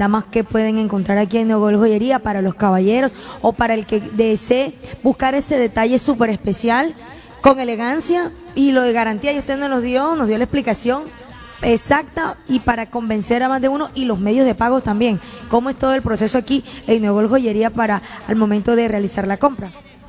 damas que pueden encontrar aquí en Neogol Joyería, para los caballeros o para el que desee buscar ese detalle súper especial con elegancia y lo de garantía. Y usted nos dio la explicación exacta y para convencer a más de uno, y los medios de pago también. ¿Cómo es todo el proceso aquí en Neogol Joyería para al momento de realizar la compra?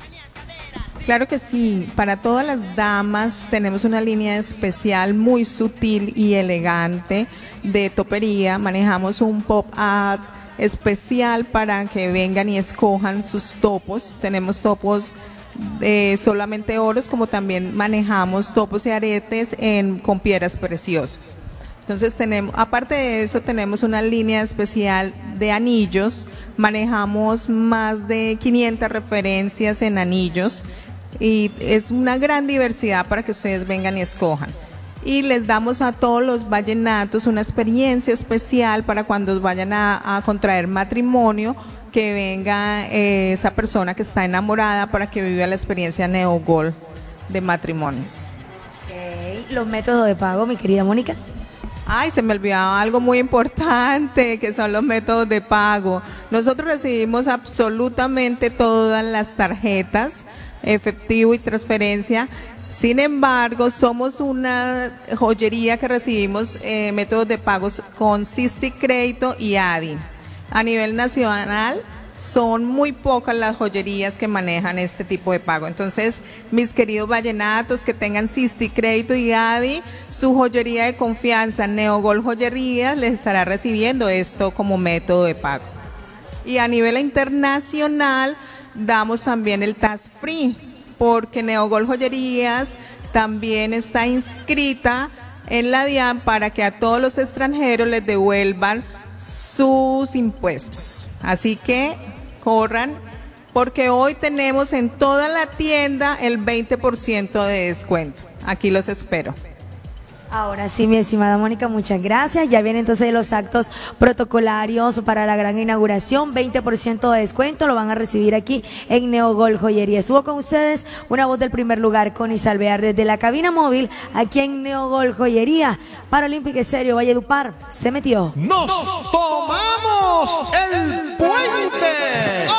Claro que sí, para todas las damas tenemos una línea especial muy sutil y elegante de topería. Manejamos un pop-up especial para que vengan y escojan sus topos. Tenemos topos solamente oros, como también manejamos topos y aretes con piedras preciosas. Entonces aparte de eso, tenemos una línea especial de anillos. Manejamos más de 500 referencias en anillos y es una gran diversidad para que ustedes vengan y escojan. Y les damos a todos los vallenatos una experiencia especial para cuando vayan a contraer matrimonio, que venga esa persona que está enamorada para que viva la experiencia Neogol de matrimonios. Okay. Los métodos de pago, mi querida Mónica. Ay, se me olvidaba algo muy importante, que son los métodos de pago. Nosotros recibimos absolutamente todas las tarjetas, efectivo y transferencia. Sin embargo, somos una joyería que recibimos métodos de pagos con Sisti Crédito y ADI. A nivel nacional son muy pocas las joyerías que manejan este tipo de pago. Entonces, mis queridos vallenatos que tengan Sisti Crédito y ADI, su joyería de confianza, Neogol Joyerías, les estará recibiendo esto como método de pago. Y a nivel internacional, damos también el tax free, porque Neogol Joyerías también está inscrita en la DIAN para que a todos los extranjeros les devuelvan sus impuestos. Así que corran, porque hoy tenemos en toda la tienda el 20% de descuento. Aquí los espero. Ahora sí, mi estimada Mónica, muchas gracias. Ya vienen entonces los actos protocolarios para la gran inauguración. 20% de descuento lo van a recibir aquí en Neogol Joyería. Estuvo con ustedes una voz del primer lugar, Connie Salvear, desde la cabina móvil aquí en Neogol Joyería. Paralímpico Serio Valledupar se metió. ¡Nos tomamos el puente!